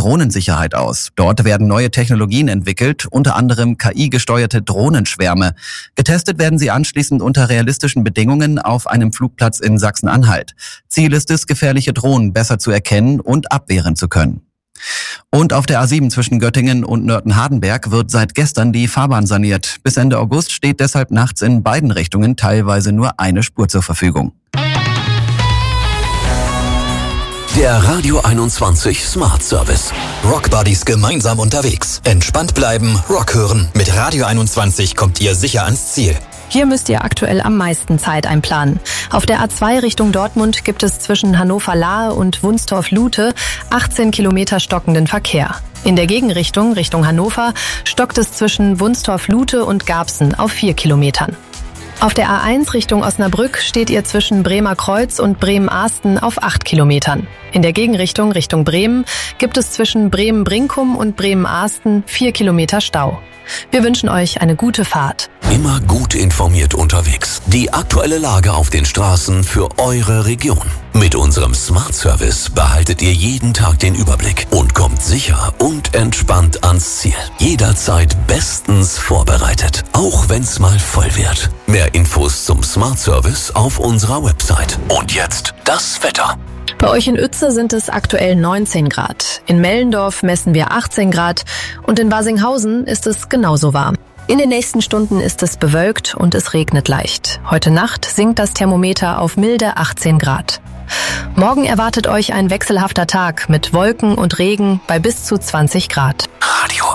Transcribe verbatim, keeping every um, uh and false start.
Drohnensicherheit aus. Dort werden neue Technologien entwickelt, unter anderem K I-gesteuerte Drohnenschwärme. Getestet werden sie anschließend unter realistischen Bedingungen auf einem Flugplatz in Sachsen-Anhalt. Ziel ist es, gefährliche Drohnen besser zu erkennen und abwehren zu können. Und auf der A sieben zwischen Göttingen und Nörten-Hardenberg wird seit gestern die Fahrbahn saniert. Bis Ende August steht deshalb nachts in beiden Richtungen teilweise nur eine Spur zur Verfügung. Der Radio einundzwanzig Smart Service. Rock Buddies gemeinsam unterwegs. Entspannt bleiben, Rock hören. Mit Radio einundzwanzig kommt ihr sicher ans Ziel. Hier müsst ihr aktuell am meisten Zeit einplanen. Auf der A zwei Richtung Dortmund gibt es zwischen Hannover-Lahe und Wunstorf-Lute achtzehn Kilometer stockenden Verkehr. In der Gegenrichtung, Richtung Hannover, stockt es zwischen Wunstorf-Lute und Garbsen auf vier Kilometern. Auf der A eins Richtung Osnabrück steht ihr zwischen Bremer Kreuz und Bremen-Ahsten auf acht Kilometern. In der Gegenrichtung, Richtung Bremen, gibt es zwischen Bremen-Brinkum und Bremen-Ahsten vier Kilometer Stau. Wir wünschen euch eine gute Fahrt. Immer gut informiert unterwegs. Die aktuelle Lage auf den Straßen für eure Region. Mit unserem Smart Service behaltet ihr jeden Tag den Überblick und kommt sicher und entspannt ans Ziel. Jederzeit bestens vorbereitet, auch wenn's mal voll wird. Mehr Infos zum Smart Service auf unserer Website. Und jetzt das Wetter. Bei euch in Uetze sind es aktuell neunzehn Grad. In Mellendorf messen wir achtzehn Grad und in Barsinghausen ist es genauso warm. In den nächsten Stunden ist es bewölkt und es regnet leicht. Heute Nacht sinkt das Thermometer auf milde achtzehn Grad. Morgen erwartet euch ein wechselhafter Tag mit Wolken und Regen bei bis zu zwanzig Grad. Radio